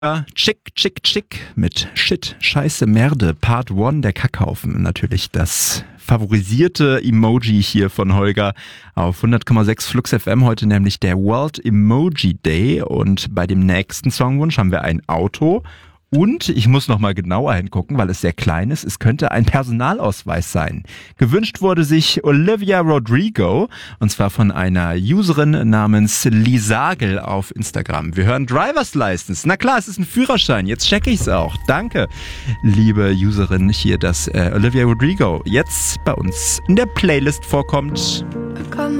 Chick mit Shit, Scheiße, Merde, Part 1, der Kackhaufen. Natürlich das favorisierte Emoji hier von Holger auf 100,6 Flux FM. Heute nämlich der World Emoji Day und bei dem nächsten Songwunsch haben wir ein Auto. Und ich muss nochmal genauer hingucken, weil es sehr klein ist. Es könnte ein Personalausweis sein. Gewünscht wurde sich Olivia Rodrigo, und zwar von einer Userin namens Lisagel auf Instagram. Wir hören Driver's License. Na klar, es ist ein Führerschein. Jetzt checke ich's auch. Danke, liebe Userin hier, dass Olivia Rodrigo jetzt bei uns in der Playlist vorkommt. Come